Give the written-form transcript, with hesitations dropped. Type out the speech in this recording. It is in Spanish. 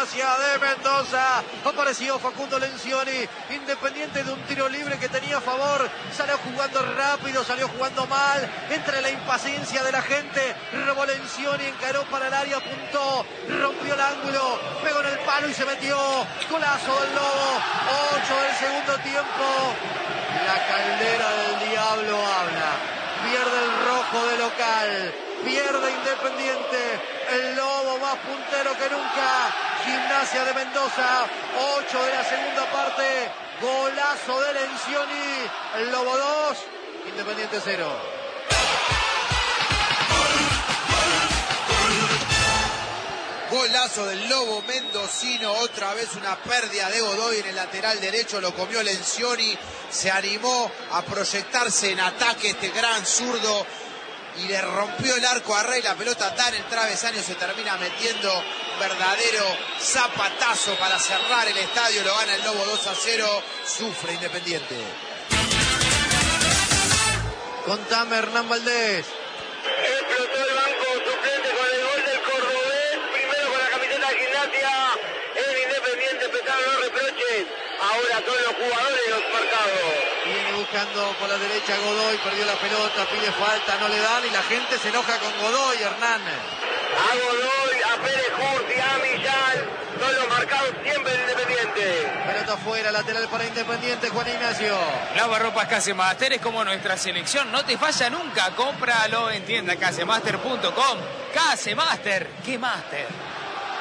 Gimnasia de Mendoza. Apareció Facundo Lencioni, Independiente de un tiro libre que tenía a favor. Salió jugando rápido, salió jugando mal. Entre la impaciencia de la gente, robó Lencioni, encaró para el área, apuntó, rompió el ángulo, pegó en el palo y se metió. Golazo del Lobo. 8 del segundo tiempo. La caldera del diablo habla. Pierde el rojo de local. Pierde Independiente. El Lobo más puntero que nunca. Gimnasia de Mendoza. 8 de la segunda parte. Golazo de Lencioni. El Lobo 2. Independiente 0. Golazo del Lobo mendocino, otra vez una pérdida de Godoy en el lateral derecho, lo comió Lencioni, se animó a proyectarse en ataque este gran zurdo y le rompió el arco a Rey, la pelota da en el travesaño, se termina metiendo verdadero zapatazo para cerrar el estadio, lo gana el Lobo 2-0, sufre Independiente. Contame, Hernán Valdés. Explotó el banco suplente con el gol del cordobés, primero con la camiseta de Gimnasia, el Independiente empezaron los reproches, ahora son los jugadores los marcados. Viene buscando por la derecha Godoy, perdió la pelota, pide falta, no le dan y la gente se enoja con Godoy, Hernán. A Godoy, a Pérez Curti, a Millán, son los marcados siempre del Independiente. Pelota afuera, lateral para Independiente, Juan Ignacio. Lavarropas Casemaster es como nuestra selección, no te falla nunca, cómpralo en tienda casemaster.com. Casemaster, ¡qué máster!